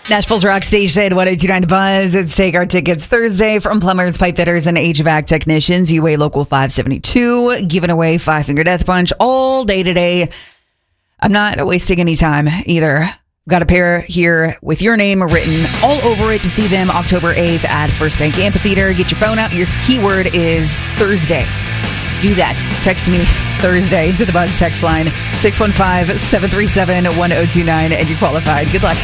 Nashville's Rock Station, 1029 The Buzz. It's Take Our Tickets Thursday from plumbers, pipe fitters, and HVAC technicians. UA Local 572, giving away Five Finger Death Punch all day today. I'm not wasting any time either. Got a pair here with your name written all over it to see them October 8th at First Bank Amphitheater. Get your phone out. Your keyword is Thursday. Do that. Text me Thursday to the Buzz text line 615-737-1029 and you're qualified. Good luck.